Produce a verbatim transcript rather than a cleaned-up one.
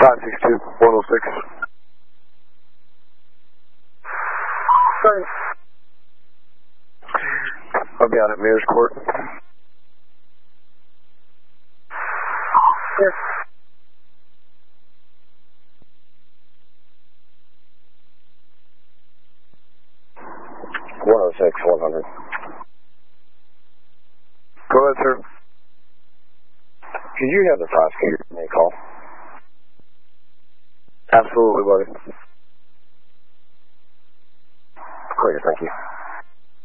five six two, one oh six. Sorry. I'll be out at Mayor's Court. Yes. one oh six, one hundred. Go ahead, sir. Could you have the prosecutor make a call? Absolutely, buddy. Clear, thank you.